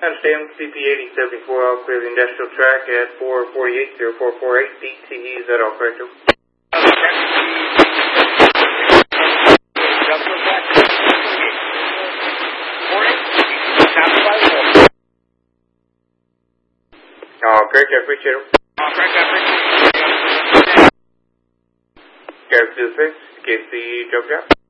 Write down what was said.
Understand CP8074, all clear the industrial track at 4480448 DTE. Is that all correct? All correct, I appreciate it. All correct, I appreciate it. Garrett 26, KC, Joke Job.